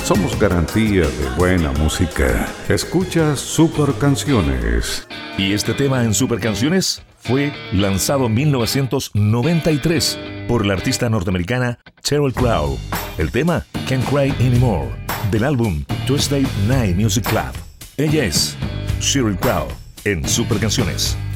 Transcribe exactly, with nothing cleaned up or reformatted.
Somos garantía de buena música. Escucha Super Canciones. Y este tema en Super Canciones fue lanzado en mil novecientos noventa y tres por la artista norteamericana Sheryl Crow. El tema Can't Cry Anymore, del álbum Tuesday Night Music Club. Ella es Sheryl Crow en Super Canciones.